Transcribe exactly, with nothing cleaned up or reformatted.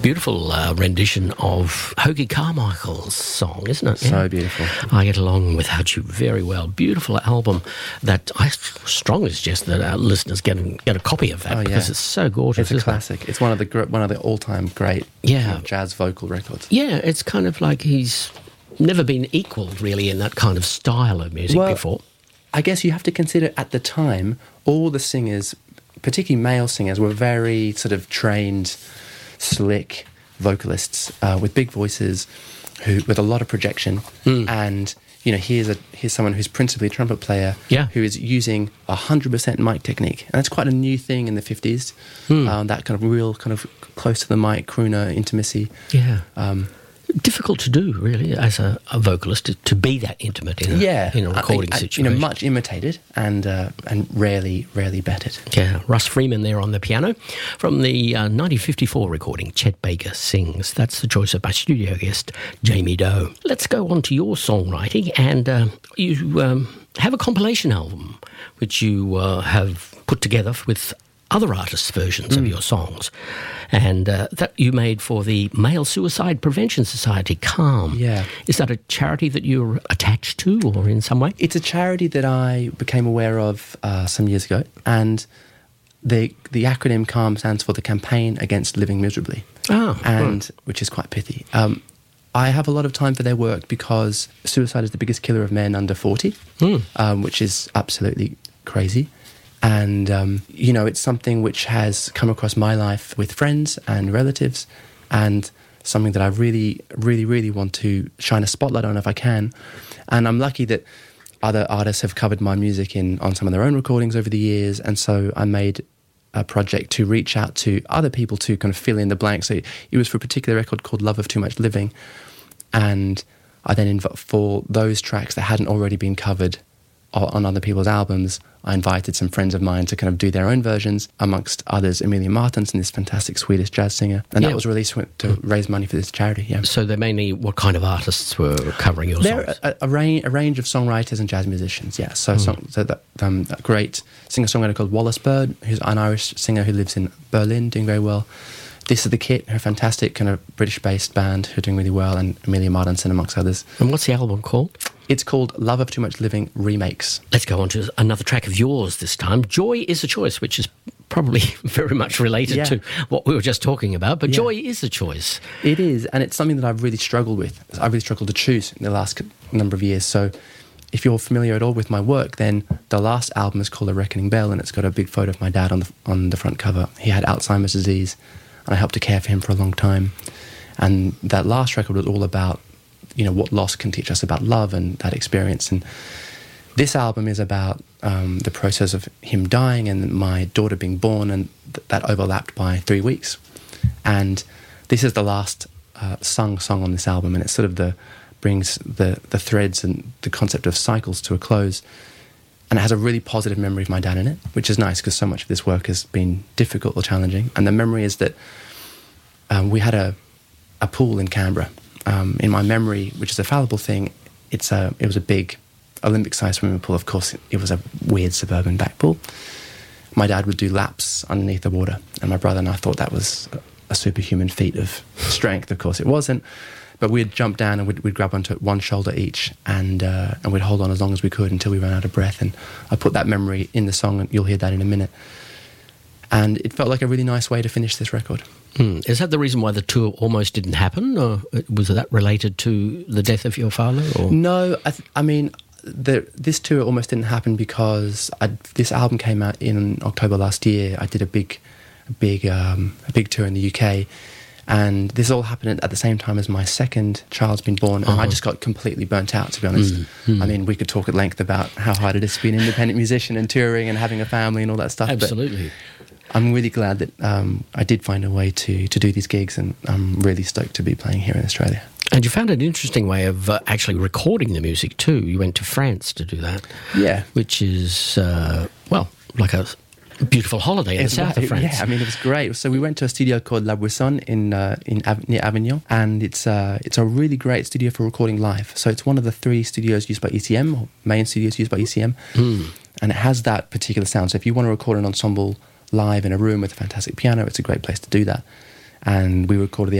Beautiful uh, rendition of Hoagy Carmichael's song, isn't it? So yeah. beautiful. I Get Along Without You very well. Beautiful album that I strongly suggest that our listeners get, get a copy of that, oh, yeah. because it's so gorgeous. It's a isn't classic. It? It's one of the gr- one of the all-time great yeah. you know, jazz vocal records. Yeah, it's kind of like he's never been equalled, really, in that kind of style of music well, before. I guess you have to consider at the time, all the singers, particularly male singers, were very sort of trained, slick vocalists uh, with big voices, who with a lot of projection. Mm. And you know, here's a here's someone who's principally a trumpet player, yeah. who is using a hundred percent mic technique, and that's quite a new thing in the fifties. Mm. Um, that kind of real, kind of close to the mic crooner intimacy. Yeah. Um, Difficult to do, really, as a, a vocalist, to, to be that intimate in a, yeah. in a recording I, I, situation. You know, much imitated and uh, and rarely, rarely bettered. Yeah, Russ Freeman there on the piano from the uh, nineteen fifty-four recording, Chet Baker Sings. That's the choice of my studio guest, Jamie Doe. Let's go on to your songwriting, and uh, you um, have a compilation album which you uh, have put together with other artists' versions mm. of your songs, and uh, that you made for the Male Suicide Prevention Society, CALM. Yeah. Is that a charity that you're attached to, or in some way? It's a charity that I became aware of uh, some years ago, and the the acronym CALM stands for the Campaign Against Living Miserably, oh, and right. which is quite pithy. Um, I have a lot of time for their work because suicide is the biggest killer of men under forty, mm. um, which is absolutely crazy. And, um, you know, it's something which has come across my life with friends and relatives, and something that I really, really, really want to shine a spotlight on if I can. And I'm lucky that other artists have covered my music in on some of their own recordings over the years, and so I made a project to reach out to other people to kind of fill in the blanks. So it was for a particular record called Love of Too Much Living, and I then, inv- for those tracks that hadn't already been covered on other people's albums, I invited some friends of mine to kind of do their own versions, amongst others Emilia Martins, this fantastic Swedish jazz singer, and yeah. that was released to raise money for this charity. Yeah. So they're mainly, what kind of artists were covering your They're songs? A, a, range, a range of songwriters and jazz musicians, yeah. So, mm. song, so that um, a great singer-songwriter called Wallace Bird, who's an Irish singer who lives in Berlin, doing very well. This Is the Kit, her fantastic kind of British-based band who are doing really well, and Emilia Martinson, amongst others. And what's the album called? It's called Love of Too Much Living Remakes. Let's go on to another track of yours this time. Joy is a Choice, which is probably very much related yeah. to what we were just talking about, but yeah. joy is a choice. It is, and it's something that I've really struggled with. I've really struggled to choose in the last number of years. So if you're familiar at all with my work, then the last album is called A Reckoning Bell, and it's got a big photo of my dad on the on the front cover. He had Alzheimer's disease, and I helped to care for him for a long time. And that last record was all about, you know, what loss can teach us about love and that experience. And this album is about um, the process of him dying and my daughter being born, and th- that overlapped by three weeks. And this is the last uh, sung song on this album, and it sort of the brings the, the threads and the concept of cycles to a close. And it has a really positive memory of my dad in it, which is nice because so much of this work has been difficult or challenging. And the memory is that um, we had a, a pool in Canberra. Um, in my memory, which is a fallible thing, it's a, it was a big Olympic-sized swimming pool. Of course, it, it was a weird suburban back pool. My dad would do laps underneath the water, and my brother and I thought that was a, a superhuman feat of strength. Of course, it wasn't. But we'd jump down and we'd, we'd grab onto one shoulder each, and uh, and we'd hold on as long as we could until we ran out of breath. And I put that memory in the song, and you'll hear that in a minute. And it felt like a really nice way to finish this record. Hmm. Is that the reason why the tour almost didn't happen, or was that related to the death of your father? Or? No, I, th- I mean, the, this tour almost didn't happen because I, this album came out in October last year. I did a big, a big, um, a big tour in the U K. And this all happened at the same time as my second child's been born, and uh-huh. I just got completely burnt out, to be honest. Mm, mm. I mean, we could talk at length about how hard it is to be an independent musician and touring and having a family and all that stuff. Absolutely. But I'm really glad that um, I did find a way to, to do these gigs, and I'm really stoked to be playing here in Australia. And you found an interesting way of uh, actually recording the music too. You went to France to do that. Yeah. Which is, uh, well, like a beautiful holiday in it's the south right, of France. Yeah, I mean, it was great. So we went to a studio called La Buisson in uh, in Av- near Avignon, and it's uh, it's a really great studio for recording live. So it's one of the three studios used by E C M, or main studios used by E C M, mm. and it has that particular sound. So if you want to record an ensemble live in a room with a fantastic piano, it's a great place to do that. and we recorded the